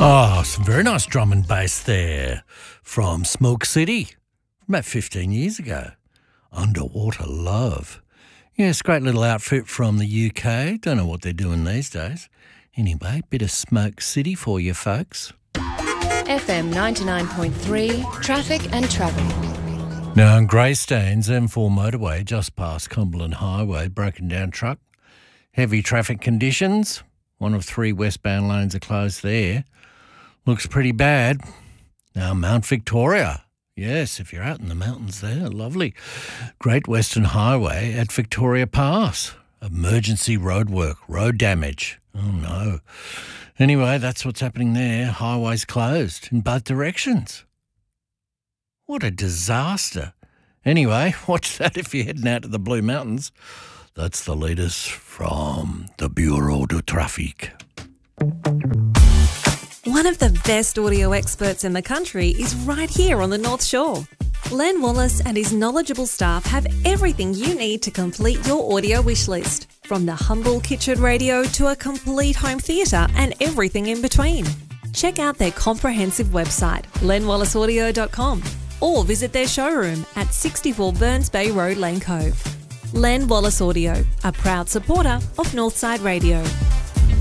Oh, some very nice drum and bass there from Smoke City from about 15 years ago. Underwater Love. Yes, great little outfit from the UK. Don't know what they're doing these days. Anyway, bit of Smoke City for you folks. FM 99.3, traffic and travel. Now in Greystanes, M4 motorway just past Cumberland Highway, broken down truck. Heavy traffic conditions. One of 3 westbound lanes are closed there. Looks pretty bad. Now Mount Victoria. Yes, if you're out in the mountains there, lovely. Great Western Highway at Victoria Pass. Emergency roadwork, road damage. Oh no. Anyway, that's what's happening there. Highway's closed in both directions. What a disaster. Anyway, watch that if you're heading out to the Blue Mountains. That's the latest from the Bureau de Trafic. One of the best audio experts in the country is right here on the North Shore. Len Wallace and his knowledgeable staff have everything you need to complete your audio wish list, from the humble kitchen radio to a complete home theatre and everything in between. Check out their comprehensive website, lenwallaceaudio.com, or visit their showroom at 64 Burns Bay Road, Lane Cove. Len Wallace Audio, a proud supporter of Northside Radio.